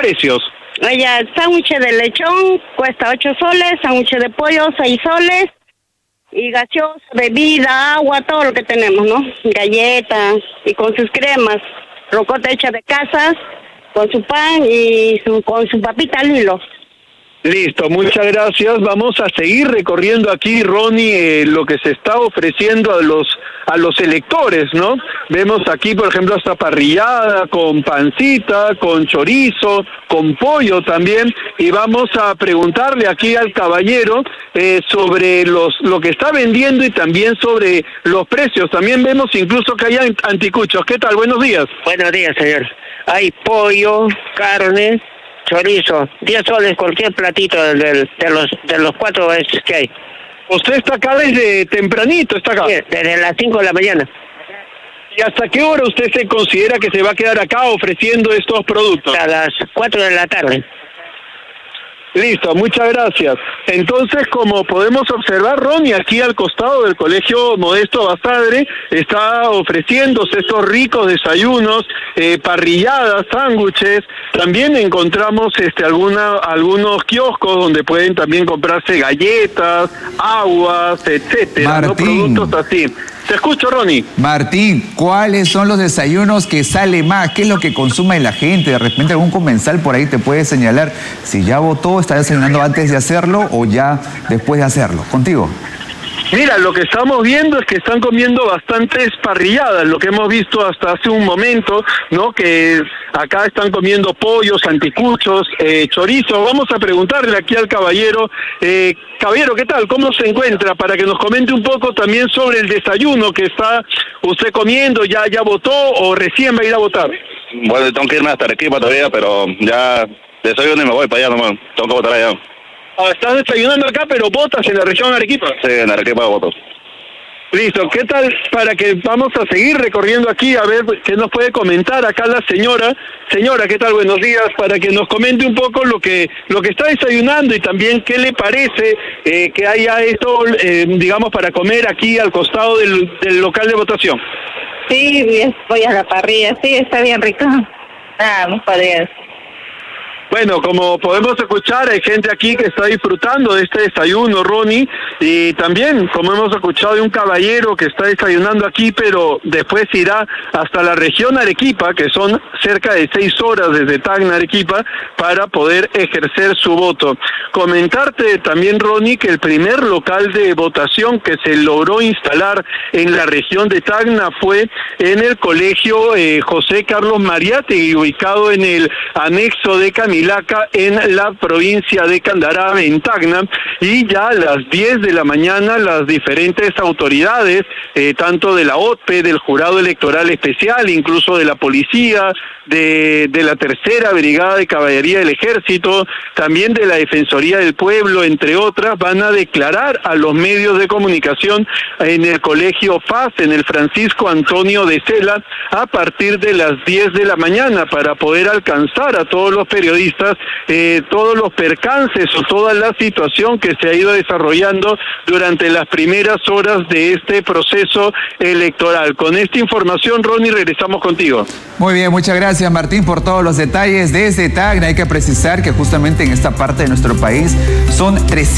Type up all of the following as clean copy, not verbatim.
precios? Ya, sándwich de lechón cuesta 8 soles, sándwich de pollo 6 soles, y gaseosa, bebida, agua, todo lo que tenemos, ¿no? Galletas, y con sus cremas, rocota hecha de casa, con su pan y con su papita Lilo. Listo, muchas gracias. Vamos a seguir recorriendo aquí, Ronnie, lo que se está ofreciendo a los electores, ¿no? Vemos aquí, por ejemplo, esta parrillada con pancita, con chorizo, con pollo también, y vamos a preguntarle aquí al caballero sobre lo que está vendiendo y también sobre los precios. También vemos incluso que hay anticuchos. ¿Qué tal? Buenos días. Buenos días, señor. Hay pollo, carne, chorizo, 10 soles cualquier platito de los 4 veces que hay. Usted está acá desde tempranito, está acá. Sí, desde las 5 de la mañana. ¿Y hasta qué hora usted se considera que se va a quedar acá ofreciendo estos productos? A las 4 de la tarde. Listo, muchas gracias. Entonces, como podemos observar, Ronnie, aquí al costado del Colegio Modesto Basadre está ofreciéndose estos ricos desayunos, parrilladas, sándwiches. También encontramos algunos kioscos donde pueden también comprarse galletas, aguas, etcétera, ¿no? Productos así. Te escucho, Ronnie. Martín, ¿cuáles son los desayunos que sale más? ¿Qué es lo que consume la gente? De repente algún comensal por ahí te puede señalar si ya votó, está desayunando antes de hacerlo o ya después de hacerlo. Contigo. Mira, lo que estamos viendo es que están comiendo bastantes parrilladas, lo que hemos visto hasta hace un momento, ¿no? Que acá están comiendo pollos, anticuchos, chorizo. Vamos a preguntarle aquí al caballero, caballero, ¿qué tal? ¿Cómo se encuentra? Para que nos comente un poco también sobre el desayuno que está usted comiendo. ¿Ya votó o recién va a ir a votar? Bueno, tengo que irme hasta Arequipa todavía, pero ya desayuno y me voy para allá nomás. Tengo que votar allá. Estás desayunando acá, pero votas en la región Arequipa. Sí, en Arequipa voto. Listo, ¿qué tal? Para que vamos a seguir recorriendo aquí, a ver qué nos puede comentar acá la señora. Señora, ¿qué tal? Buenos días, para que nos comente un poco lo que está desayunando y también qué le parece que haya esto, digamos, para comer aquí al costado del local de votación. Sí, voy a la parrilla, sí, está bien rico. Muy padre. Bueno, como podemos escuchar, hay gente aquí que está disfrutando de este desayuno, Ronnie, y también, como hemos escuchado, de un caballero que está desayunando aquí, pero después irá hasta la región Arequipa, que son cerca de 6 horas desde Tacna, Arequipa, para poder ejercer su voto. Comentarte también, Ronnie, que el primer local de votación que se logró instalar en la región de Tacna fue en el colegio José Carlos Mariátegui, ubicado en el anexo de Camilaca, en la provincia de Candarave, en Tacna, y ya a las 10 de la mañana las diferentes autoridades, tanto de la OTPE, del Jurado Electoral Especial, incluso de la Policía, de la Tercera Brigada de Caballería del Ejército, también de la Defensoría del Pueblo, entre otras, van a declarar a los medios de comunicación en el Colegio FAS, en el Francisco Antonio de Cela, a partir de las 10 de la mañana, para poder alcanzar a todos los periodistas todos los percances o toda la situación que se ha ido desarrollando durante las primeras horas de este proceso electoral. Con esta información, Ronnie, regresamos contigo. Muy bien, muchas gracias, Martín, por todos los detalles desde Tacna. Hay que precisar que justamente en esta parte de nuestro país son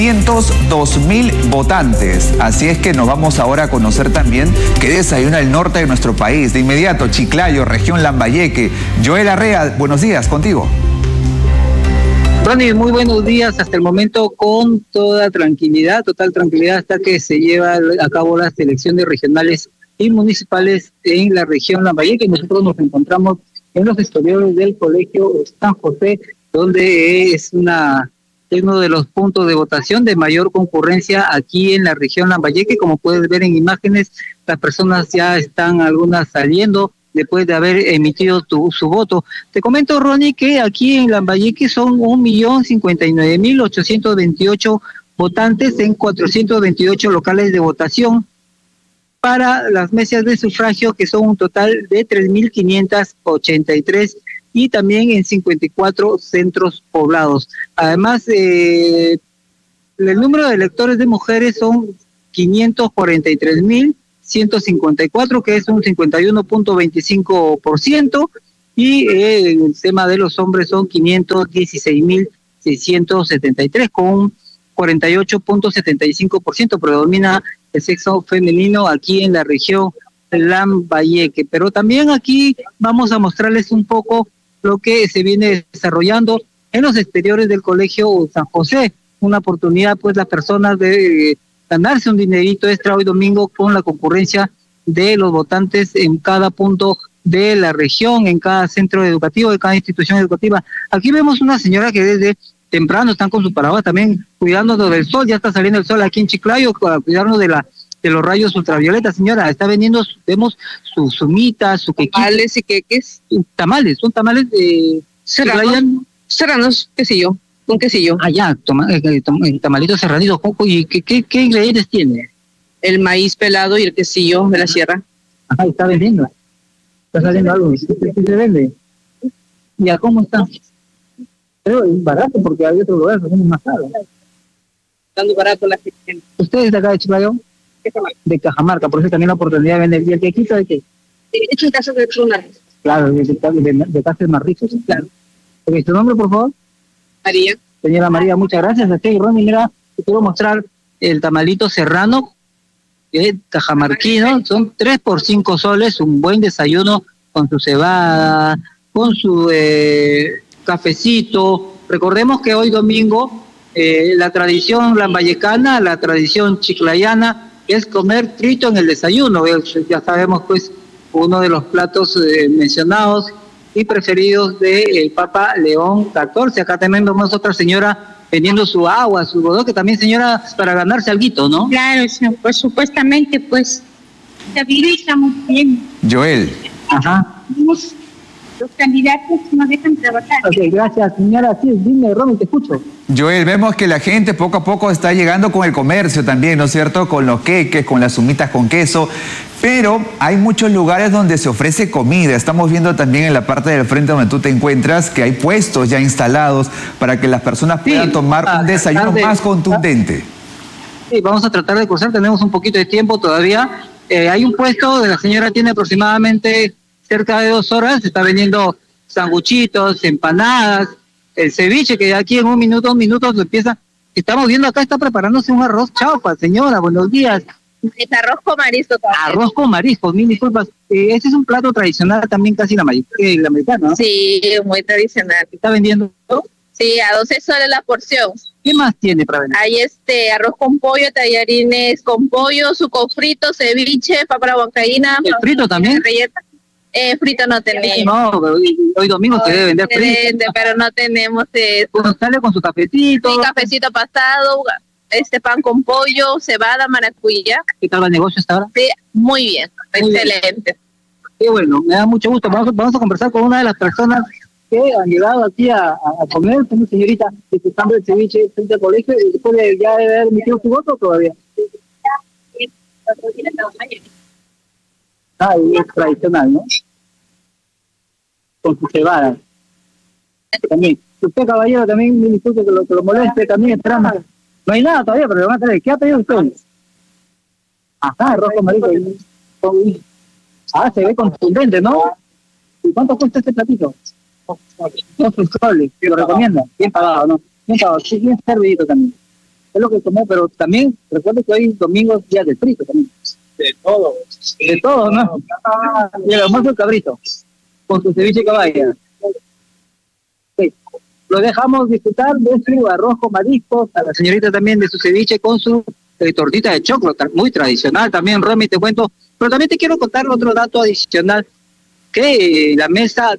302.000 votantes. Así es que nos vamos ahora a conocer también qué desayuna el norte de nuestro país. De inmediato, Chiclayo, región Lambayeque. Joel Arrea, buenos días, contigo. Ronnie, muy buenos días. Hasta el momento con toda tranquilidad, total tranquilidad, hasta que se lleva a cabo las elecciones regionales y municipales en la región Lambayeque. Nosotros nos encontramos en los exteriores del Colegio San José, donde es uno de los puntos de votación de mayor concurrencia aquí en la región Lambayeque. Como puedes ver en imágenes, las personas ya están algunas saliendo después de haber emitido su voto. Te comento, Ronnie, que aquí en Lambayeque son 1.059.828 votantes en 428 locales de votación para las mesas de sufragio, que son un total de 3.583 y también en 54 centros poblados. Además, el número de electores de mujeres son 543.154, que es un 51.25%, y el tema de los hombres son 516.673 con un 48.75%, predomina el sexo femenino aquí en la región Lambayeque. Pero también aquí vamos a mostrarles un poco lo que se viene desarrollando en los exteriores del Colegio San José, una oportunidad pues las personas de ganarse un dinerito extra hoy domingo con la concurrencia de los votantes en cada punto de la región, en cada centro educativo, de cada institución educativa. Aquí vemos una señora que desde temprano están con su paraguas también cuidándonos del sol, ya está saliendo el sol aquí en Chiclayo, para cuidarnos de los rayos ultravioletas. Señora, está vendiendo, vemos sus sumitas, su quequito. Tamales y queques. Tamales, son tamales serranos, quesillo, con quesillo. Ah, ya, tamalitos serranitos, ¿y qué ingredientes tiene? El maíz pelado y el quesillo de la sierra. Ajá, está vendiendo. Está saliendo algo, ¿sí se vende? ¿Ya cómo está? Pero es barato porque hay otros lugares que son más caros. Dando barato la gente. ¿Ustedes de acá de Chiclayo? De Cajamarca, por eso también la oportunidad de vender. ¿Y el quequito de qué? Hecho en casa de Trunar. Claro, de casa más ricos, claro. Okay, ¿tu nombre, por favor? María. Señora María, muchas gracias. Aquí, Ronnie, mira, te quiero mostrar el tamalito serrano, cajamarquino. Son 3 por 5 soles, un buen desayuno con su cebada, con su cafecito. Recordemos que hoy domingo la tradición lambayecana, la tradición chiclayana es comer trito en el desayuno. Ya sabemos pues uno de los platos mencionados y preferidos del Papa León XIV. Acá también vemos otra señora vendiendo su agua, su godó, que también señora para ganarse alguito, ¿no? Claro, pues supuestamente pues la vida está muy bien. Joel. Ajá. Los candidatos no dejan trabajar. Ok, gracias, señora. Sí, dime, Romy, te escucho. Joel, vemos que la gente poco a poco está llegando con el comercio también, ¿no es cierto? Con los queques, con las sumitas con queso, pero hay muchos lugares donde se ofrece comida. Estamos viendo también en la parte del frente donde tú te encuentras que hay puestos ya instalados para que las personas puedan tomar un desayuno más contundente. Sí, vamos a tratar de cruzar, tenemos un poquito de tiempo todavía. Hay un puesto, la señora tiene aproximadamente cerca de 2 horas, está vendiendo sanguchitos, empanadas, el ceviche que aquí en un minuto lo empieza. Estamos viendo acá, está preparándose un arroz chaufa, señora, buenos días. Es arroz con marisco. Arroz con marisco, mil disculpas. Ese es un plato tradicional también casi la americana, ¿no? Sí, muy tradicional. ¿Está vendiendo? Sí, a 12 soles la porción. ¿Qué más tiene para vender? Hay arroz con pollo, tallarines con pollo, su frito, ceviche, papa a la huancaína. ¿El frito también? Frito no tenemos. No, pero hoy domingo se debe vender frito. Pero no tenemos eso. Uno sale con su cafecito. Sí, cafecito pasado, pan con pollo, cebada, maracuyá. ¿Qué tal el negocio hasta ahora? Sí, muy bien, excelente. Qué bueno, me da mucho gusto. Vamos a conversar con una de las personas que han llegado aquí a comer. Una señorita disfrutando el ceviche frente al colegio y después de ya haber emitido su voto todavía. Ah, es tradicional, ¿no? Con su cebada. También. Usted, caballero, también me disculpe que lo moleste, también trama. No hay nada todavía, pero le van a traer. ¿Qué ha pedido usted? Ajá, arroz con marisco. Ah, se ve contundente, ¿no? ¿Y cuánto cuesta este platito? 2 soles. ¿Lo recomienda? Bien pagado, ¿no? Bien pagado, sí, bien servidito también. Es lo que tomé, pero también recuerde que hoy domingo es día de frito también. De todo. De todo, ¿no? Y el almuerzo el cabrito. Con su ceviche de caballa. Sí. Lo dejamos disfrutar de su arroz con mariscos, a la señorita también de su ceviche con su tortita de choclo, muy tradicional también, Romy, te cuento. Pero también te quiero contar otro dato adicional, que la mesa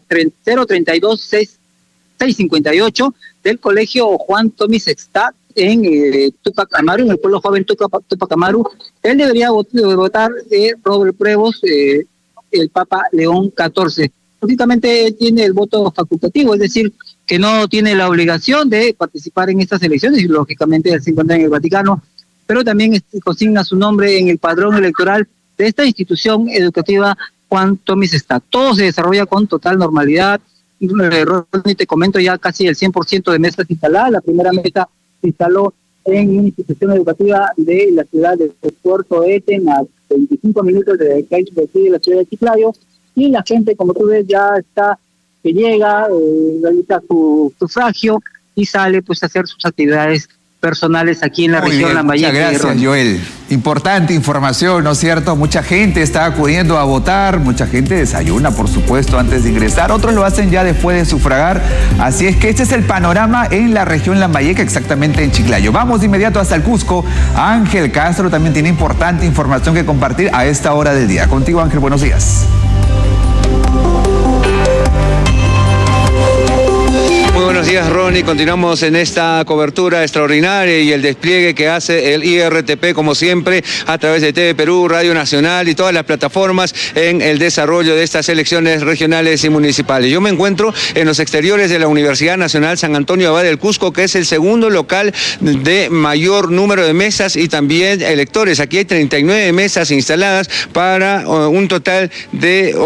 032-658 del colegio Juan Tommy Sextat en Tupac Amaru, en el pueblo joven Tupac Amaru, él debería votar Robert Pruebos, el Papa León XIV. Lógicamente tiene el voto facultativo, es decir, que no tiene la obligación de participar en estas elecciones y lógicamente él se encuentra en el Vaticano, pero también consigna su nombre en el padrón electoral de esta institución educativa Juan Tommy Sextat. Todo se desarrolla con total normalidad. Ronnie, te comento ya casi el 100% de mesas instaladas. La primera mesa se instaló en una institución educativa de la ciudad de Puerto Eten, a 25 minutos de la ciudad de Chiclayo, y la gente, como tú ves, ya está que llega, realiza su sufragio y sale pues a hacer sus actividades personales aquí en la región Lambayeque. Muchas gracias, Joel. Importante información, ¿no es cierto? Mucha gente está acudiendo a votar, mucha gente desayuna, por supuesto, antes de ingresar. Otros lo hacen ya después de sufragar. Así es que este es el panorama en la región Lambayeque, exactamente en Chiclayo. Vamos de inmediato hasta el Cusco. Ángel Castro también tiene importante información que compartir a esta hora del día. Contigo, Ángel, buenos días. Muy buenos días, Ronnie. Continuamos en esta cobertura extraordinaria y el despliegue que hace el IRTP, como siempre, a través de TV Perú, Radio Nacional y todas las plataformas en el desarrollo de estas elecciones regionales y municipales. Yo me encuentro en los exteriores de la Universidad Nacional San Antonio Abad del Cusco, que es el segundo local de mayor número de mesas y también electores. Aquí hay 39 mesas instaladas para un total de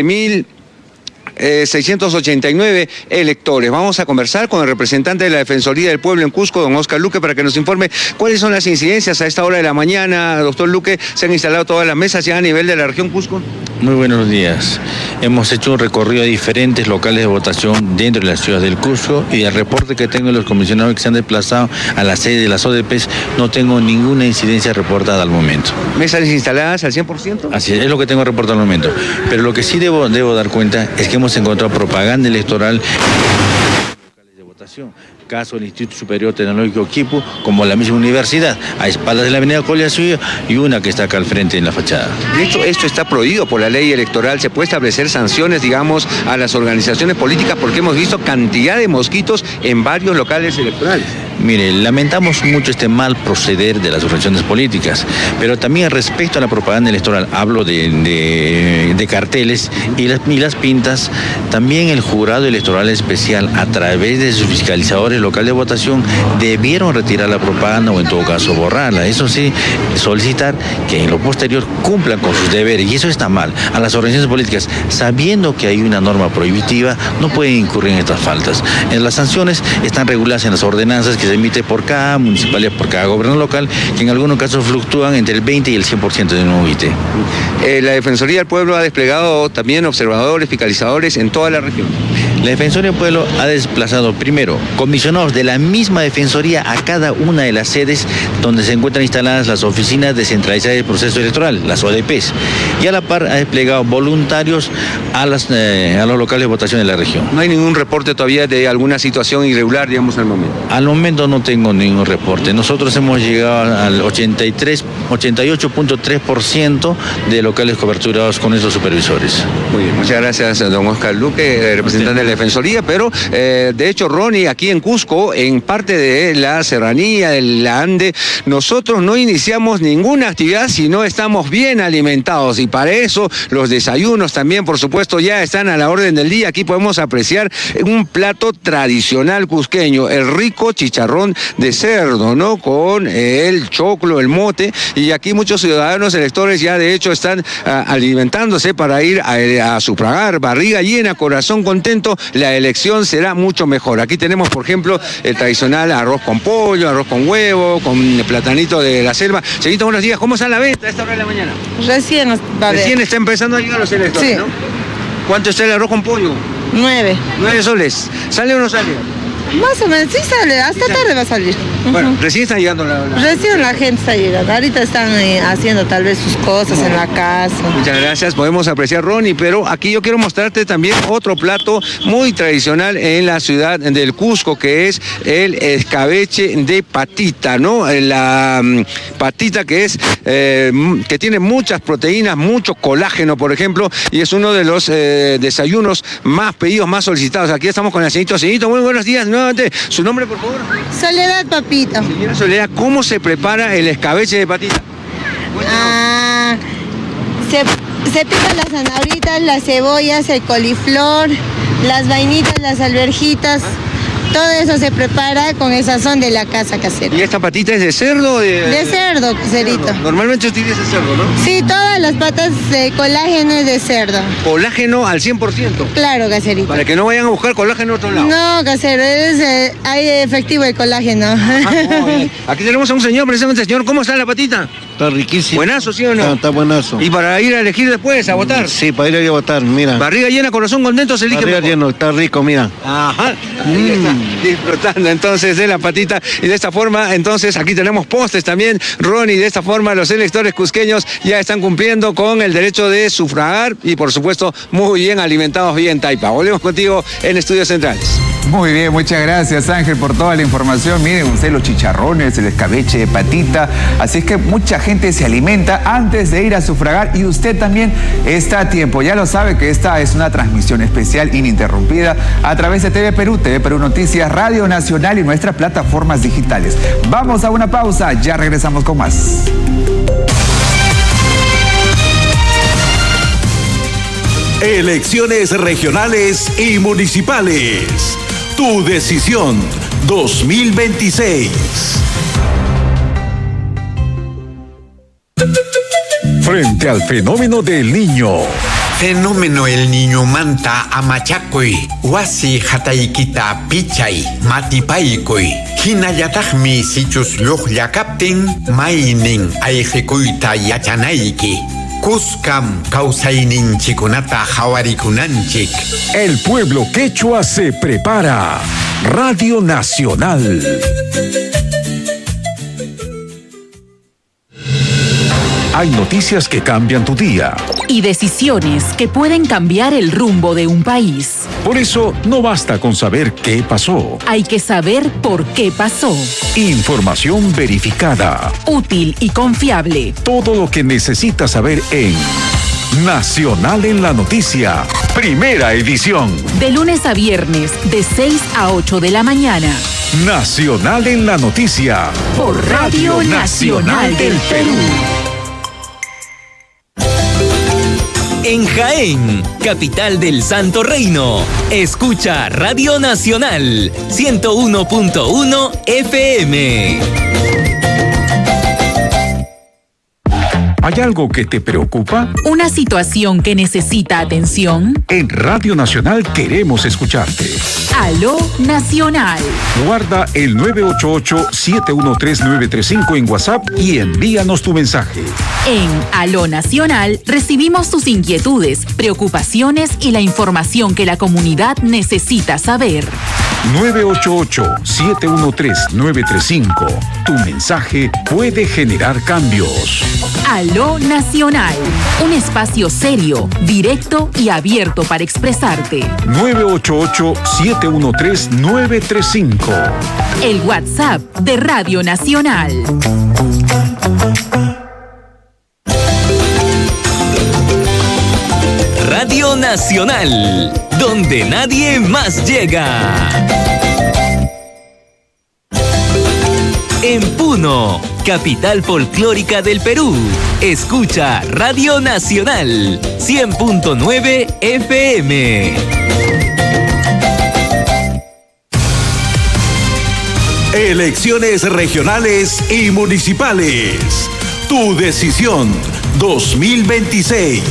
11.689 electores. Vamos a conversar con el representante de la Defensoría del Pueblo en Cusco, don Oscar Luque, para que nos informe cuáles son las incidencias a esta hora de la mañana. Doctor Luque, ¿se han instalado todas las mesas ya a nivel de la región Cusco? Muy buenos días. Hemos hecho un recorrido a diferentes locales de votación dentro de la ciudad del Cusco y el reporte que tengo de los comisionados que se han desplazado a la sede de las ODPs, no tengo ninguna incidencia reportada al momento. ¿Mesas instaladas al 100%? Así es lo que tengo reportado al momento. Pero lo que sí debo dar cuenta es que hemos encontrado propaganda electoral en locales de votación. Caso del Instituto Superior Tecnológico Quipu, como la misma universidad, a espaldas de la avenida Collasuyo y una que está acá al frente en la fachada. De hecho, esto está prohibido por la ley electoral. Se puede establecer sanciones, digamos, a las organizaciones políticas porque hemos visto cantidad de mosquitos en varios locales electorales. Mire, lamentamos mucho este mal proceder de las organizaciones políticas, pero también respecto a la propaganda electoral, hablo de carteles y las pintas, también el jurado electoral especial, a través de sus fiscalizadores locales de votación, debieron retirar la propaganda o en todo caso borrarla. Eso sí, solicitar que en lo posterior cumplan con sus deberes, y eso está mal. A las organizaciones políticas, sabiendo que hay una norma prohibitiva, no pueden incurrir en estas faltas. Las sanciones están reguladas en las ordenanzas que se emite por cada municipalidad, por cada gobierno local, que en algunos casos fluctúan entre el 20 y el 100% de un OIT. La Defensoría del Pueblo ha desplegado también observadores, fiscalizadores en toda la región. La Defensoría del Pueblo ha desplazado primero comisionados de la misma Defensoría a cada una de las sedes donde se encuentran instaladas las oficinas descentralizadas del proceso electoral, las ODPs, y a la par ha desplegado voluntarios a los locales de votación de la región. ¿No hay ningún reporte todavía de alguna situación irregular, digamos, al momento? Al momento no tengo ningún reporte. Nosotros hemos llegado al 88.3% de locales coberturados con esos supervisores. Muy bien, muchas gracias, don Oscar Luque, representante de la Defensoría, pero de hecho, Ronnie, aquí en Cusco, en parte de la serranía, de la Ande, nosotros no iniciamos ninguna actividad si no estamos bien alimentados, y para eso los desayunos también, por supuesto, ya están a la orden del día. Aquí podemos apreciar un plato tradicional cusqueño, el rico chicharrón de cerdo, ¿no? Con el choclo, el mote, y aquí muchos ciudadanos electores ya de hecho están alimentándose para ir a sufragar. Barriga llena, corazón contento, la elección será mucho mejor. Aquí tenemos, por ejemplo, el tradicional arroz con pollo, arroz con huevo, con platanito de la selva. Señorita, buenos días. ¿Cómo está la venta a esta hora de la mañana? Recién está empezando a llegar los electores, sí, ¿no? ¿Cuánto está el arroz con pollo? 9. 9 soles. ¿Sale o no sale? Más o menos, sí sale, hasta tarde va a salir. Bueno, recién están llegando Recién la gente está llegando, ahorita están haciendo tal vez sus cosas en la casa. Muchas gracias, podemos apreciar, Ronnie, pero aquí yo quiero mostrarte también otro plato muy tradicional en la ciudad del Cusco, que es el escabeche de patita, ¿no? La patita que es, que tiene muchas proteínas, mucho colágeno, por ejemplo, y es uno de los desayunos más pedidos, más solicitados. Aquí estamos con el señorito, muy buenos días, nuevamente. ¿Su nombre, por favor? Soledad Papito. Señora Soledad, ¿cómo se prepara el escabeche de patita? Se pican las zanahoritas, las cebollas, el coliflor, las vainitas, las alverjitas. Todo eso se prepara con el sazón de la casa casera. ¿Y esta patita es de cerdo? De cerdo, caserito. Normalmente utiliza cerdo, ¿no? Sí, todas las patas de colágeno es de cerdo. ¿Colágeno al 100%? Claro, caserito. Para que no vayan a buscar colágeno en otro lado. No, casero, hay efectivo el colágeno. Aquí tenemos a un señor, precisamente, señor. ¿Cómo está la patita? Está riquísimo. Buenazo, ¿sí o no? Está buenazo. ¿Y para ir a elegir después, a votar? Sí, para ir a votar, mira. Barriga llena, corazón contento, se elige. Barriga lleno, está rico, mira. Ajá. Disfrutando entonces de la patita. Y de esta forma, entonces, aquí tenemos postres también, Ronnie. De esta forma, los electores cusqueños ya están cumpliendo con el derecho de sufragar y, por supuesto, muy bien alimentados, bien taipa. Volvemos contigo en Estudios Centrales. Muy bien, muchas gracias Ángel por toda la información. Miren ustedes los chicharrones, el escabeche de patita. Así es que mucha gente se alimenta antes de ir a sufragar y usted también está a tiempo. Ya lo sabe que esta es una transmisión especial ininterrumpida a través de TV Perú Noticias, Radio Nacional y nuestras plataformas digitales. Vamos a una pausa, ya regresamos con más. Elecciones regionales y municipales. Tu decisión 2026. Frente al fenómeno del Niño. Fenómeno El Niño manta amachakoy, wasi hataykita pichay, matipaykoy. Hinayataqmi sichus lluqllakaptin, maynin ayqikuyta yachanayki. Cuscam kausayninchikunata hawarikunanchik. El pueblo quechua se prepara. Radio Nacional. Hay noticias que cambian tu día. Y decisiones que pueden cambiar el rumbo de un país. Por eso, no basta con saber qué pasó. Hay que saber por qué pasó. Información verificada. Útil y confiable. Todo lo que necesitas saber en Nacional en la Noticia. Primera edición. De lunes a viernes, de 6 a 8 de la mañana. Nacional en la Noticia. Por Radio Nacional del Perú. En Jaén, capital del Santo Reino, escucha Radio Nacional 101.1 FM. ¿Hay algo que te preocupa? ¿Una situación que necesita atención? En Radio Nacional queremos escucharte. Aló Nacional. Guarda el 988-713-935 en WhatsApp y envíanos tu mensaje. En Aló Nacional recibimos tus inquietudes, preocupaciones y la información que la comunidad necesita saber. 988-713-935. Tu mensaje puede generar cambios. Aló Nacional, un espacio serio, directo y abierto para expresarte. 988-713-935. El WhatsApp de Radio Nacional. Radio Nacional, donde nadie más llega. En Puno, capital folclórica del Perú, escucha Radio Nacional 100.9 FM. Elecciones regionales y municipales. Tu decisión 2026.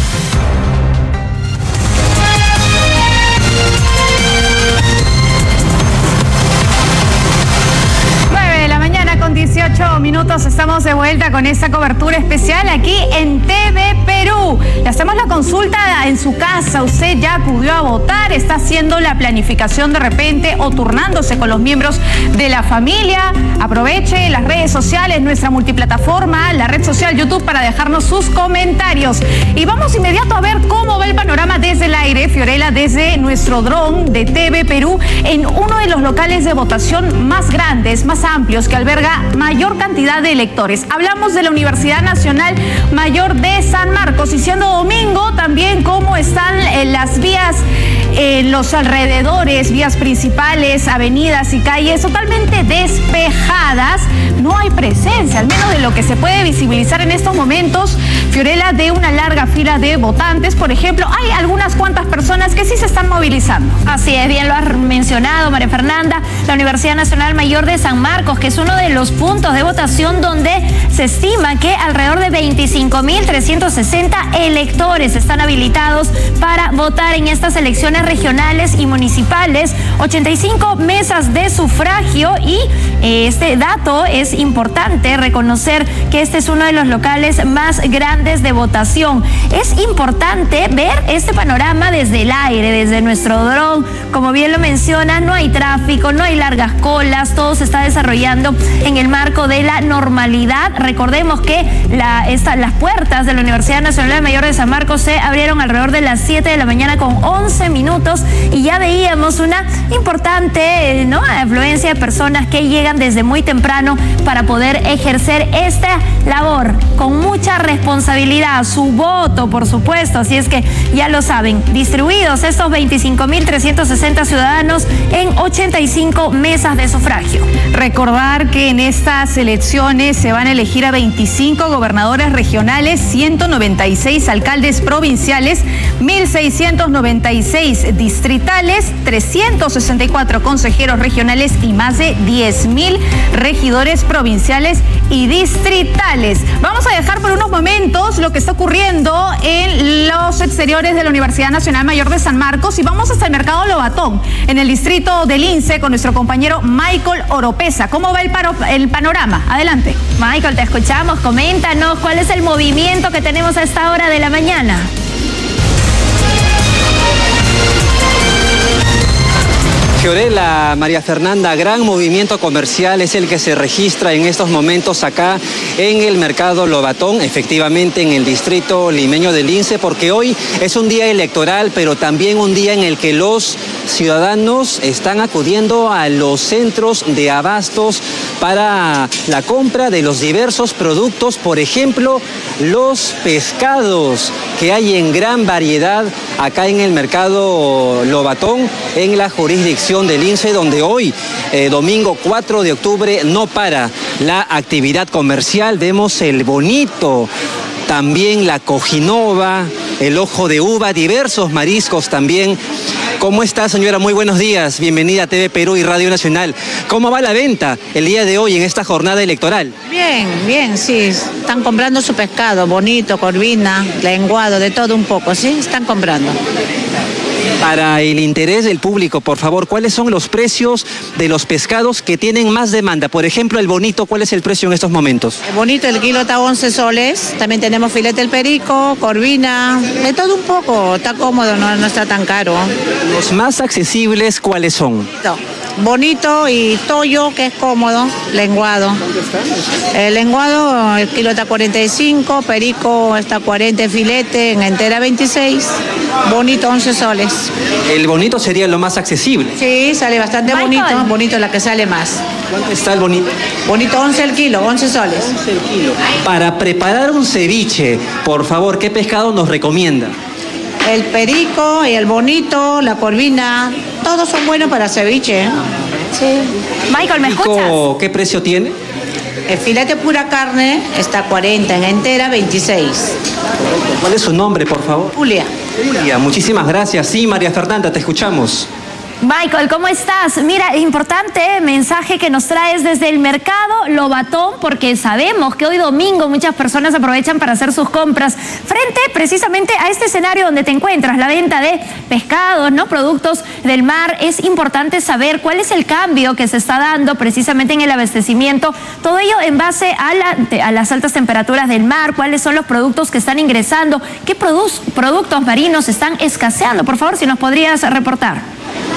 Minutos, estamos de vuelta con esta cobertura especial aquí en TV Perú. Le hacemos la consulta en su casa. Usted ya acudió a votar, está haciendo la planificación de repente o turnándose con los miembros de la familia. Aproveche las redes sociales, nuestra multiplataforma, la red social YouTube para dejarnos sus comentarios. Y vamos inmediato a ver cómo va el panorama desde el aire, Fiorella, desde nuestro dron de TV Perú, en uno de los locales de votación más grandes, más amplios, que alberga mayor cantidad de electores. Hablamos de la Universidad Nacional Mayor de San Marcos, y siendo domingo también cómo están las vías en los alrededores, vías principales, avenidas y calles totalmente despejadas. No hay presencia, al menos de lo que se puede visibilizar en estos momentos, Fiorella, de una larga fila de votantes. Por ejemplo, hay algunas cuantas personas que sí se están movilizando. Así es, bien lo has mencionado, María Fernanda, la Universidad Nacional Mayor de San Marcos, que es uno de los puntos de votación donde se estima que alrededor de 25.360 electores están habilitados para votar en estas elecciones regionales y municipales, 85 mesas de sufragio y este dato es importante reconocer que este es uno de los locales más grandes de votación. Es importante ver este panorama desde el aire, desde nuestro dron. Como bien lo menciona, no hay tráfico, no hay largas colas, todo se está desarrollando en el marco de la normalidad. Recordemos que las puertas de la Universidad Nacional Mayor de San Marcos se abrieron alrededor de las 7 de la mañana con 11 minutos y ya veíamos una importante afluencia de personas que llegan desde muy temprano para poder ejercer esta labor con mucha responsabilidad, su voto, por supuesto. Así es que ya lo saben, distribuidos estos 25.360 ciudadanos en 85 mesas de sufragio. Recordar que en estas elecciones se van a elegir a 25 gobernadores regionales, 196 alcaldes provinciales, 1.696 distritales, 364 consejeros regionales y más de 10.000 regidores provinciales y distritales. Vamos a dejar por unos momentos lo que está ocurriendo en los exteriores de la Universidad Nacional Mayor de San Marcos y vamos hasta el Mercado Lobatón, en el distrito del Lince, con nuestro compañero Michael Oropesa. ¿Cómo va el panorama? Adelante. Michael, te escuchamos. Coméntanos cuál es el movimiento que tenemos a esta hora de la mañana. Fiorella, María Fernanda, gran movimiento comercial es el que se registra en estos momentos acá en el Mercado Lobatón, efectivamente en el distrito limeño del Lince, porque hoy es un día electoral, pero también un día en el que los ciudadanos están acudiendo a los centros de abastos para la compra de los diversos productos, por ejemplo, los pescados que hay en gran variedad acá en el Mercado Lobatón, en la jurisdicción del Lince, donde hoy, domingo 4 de octubre, no para la actividad comercial. Vemos el bonito, también la cojinova, el ojo de uva, diversos mariscos también. ¿Cómo está, señora? Muy buenos días. Bienvenida a TV Perú y Radio Nacional. ¿Cómo va la venta el día de hoy en esta jornada electoral? Bien, sí. Están comprando su pescado, bonito, corvina, lenguado, de todo un poco, ¿sí? Están comprando. Para el interés del público, por favor, ¿cuáles son los precios de los pescados que tienen más demanda? Por ejemplo, el bonito, ¿cuál es el precio en estos momentos? El bonito, el kilo está 11 soles. También tenemos filete del perico, corvina, de todo un poco. Está cómodo, no está tan caro. ¿Los más accesibles cuáles son? Bonito y toyo, que es cómodo, lenguado. El lenguado, el kilo está 45, perico está 40, filete, en entera 26, bonito 11 soles. ¿El bonito sería lo más accesible? Sí, sale bastante bonito es la que sale más. ¿Cuánto está el bonito? Bonito 11 el kilo, 11 soles. 11 el kilo. Para preparar un ceviche, por favor, ¿qué pescado nos recomienda? El perico y el bonito, la corvina, todos son buenos para ceviche. Sí. Michael, ¿me escuchas? ¿Qué precio tiene? El filete pura carne está 40, en entera 26. ¿Cuál es su nombre, por favor? Julia. Julia, muchísimas gracias. Sí, María Fernanda, te escuchamos. Michael, ¿cómo estás? Mira, importante mensaje que nos traes desde el Mercado Lobatón, porque sabemos que hoy domingo muchas personas aprovechan para hacer sus compras frente precisamente a este escenario donde te encuentras, la venta de pescados, productos del mar. Es importante saber cuál es el cambio que se está dando precisamente en el abastecimiento, todo ello en base a las altas temperaturas del mar, cuáles son los productos que están ingresando, qué productos marinos están escaseando. Por favor, si nos podrías reportar.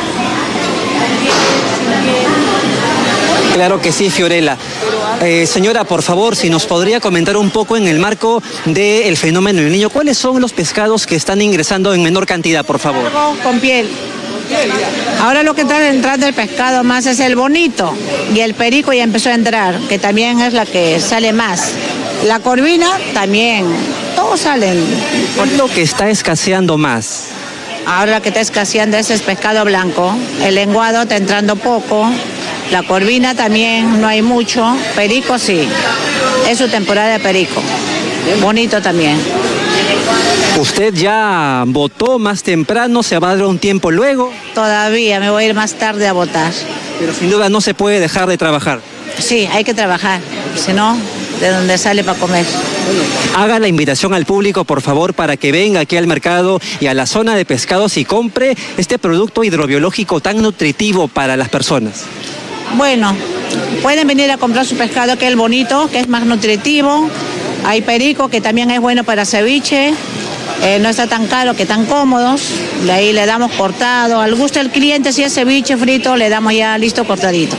Claro que sí, Fiorella. Señora, por favor, si nos podría comentar un poco en el marco del fenómeno del Niño, ¿cuáles son los pescados que están ingresando en menor cantidad, por favor? Con piel. Ahora lo que está entrando el pescado más es el bonito y el perico ya empezó a entrar, que también es la que sale más. La corvina también, todos salen. ¿Cuál es lo que está escaseando más? Ahora lo que está escaseando es el pescado blanco, el lenguado está entrando poco, la corvina también no hay mucho, perico sí, es su temporada de perico, bonito también. ¿Usted ya votó más temprano? ¿Se va a dar un tiempo luego? Todavía, me voy a ir más tarde a votar. Pero sin duda no se puede dejar de trabajar. Sí, hay que trabajar, si no, de dónde sale para comer. Haga la invitación al público, por favor, para que venga aquí al mercado y a la zona de pescados y compre este producto hidrobiológico tan nutritivo para las personas. Bueno, pueden venir a comprar su pescado, que es el bonito, que es más nutritivo. Hay perico, que también es bueno para ceviche. No está tan caro, que tan cómodos. De ahí le damos cortado. Al gusto del cliente, si es ceviche frito, le damos ya listo cortadito.